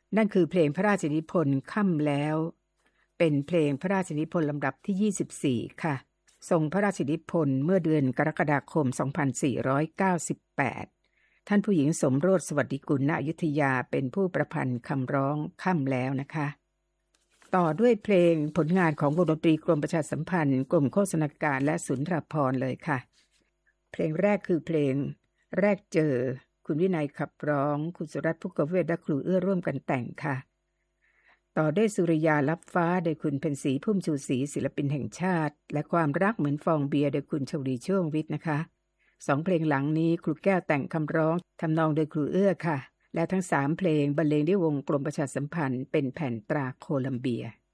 นั่นคือเพลงพระราชนิพนธ์ค่ำแล้วเป็นเพลงพระราชนิพนธ์ลำดับที่ 24 ค่ะทรงพระราชนิพนธ์เมื่อเดือนกรกฎาคม 2498 ท่านผู้หญิงสมโรสสวัสดิกุลณอยุธยาเป็นผู้ประพันธ์คำร้องค่ำแล้วนะคะต่อด้วยเพลงผลงานของวงดนตรีกรมประชาสัมพันธ์กรมโฆษณาการและสุนทรภรณ์เลยค่ะเพลงแรกคือเพลงแรกเจอคุณวินัยขับร้องคุณสุรัตน์พุกเวทและครูเอื้อร่วมกันแต่งค่ะต่อด้วยสุริยาลับฟ้าโดยคุณเพ็ญศรีพุ่มชูศรีศิลปินแห่งชาติและความรักเหมือนฟองเบียร์โดยคุณชลีช่วงวิทย์นะคะสองเพลงหลังนี้ครูแก้วแต่งคำร้องทำนองโดยครูเอื้อค่ะและทั้ง3เพลงบรรเลงด้วยวงกรมประชาสัมพันธ์เป็นแผ่นตราโคลัมเบีย